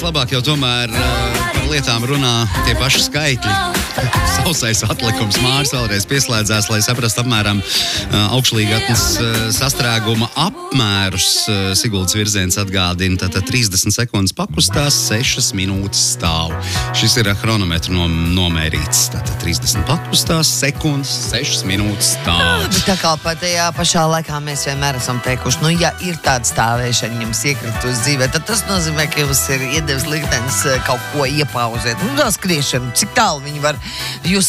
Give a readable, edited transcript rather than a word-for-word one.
labāk jau tomēr par lietām runā tie paši skaitļi. Sausais atlikums. Māris vēlreiz pieslēdzās, lai saprastu apmēram augšlīgatnes sastrēguma apmērus. Siguldas virziens atgādina, tātad 30 sekundes pakustās, 6 minūtes stāv. Šis ir chronometru nomērīts. Tātad 30 pakustās, sekundes, 6 minūtes stāv. Bet tā kā pat tajā pašā laikā mēs vienmēr esam teikuši, nu, ja ir tāda stāvēšana jums iekritus dzīvē, tad tas nozīmē, ka jums ir iedevis liktenis kaut ko iepauzēt. Nu, tā skriešana, cik tālu viņi var jūs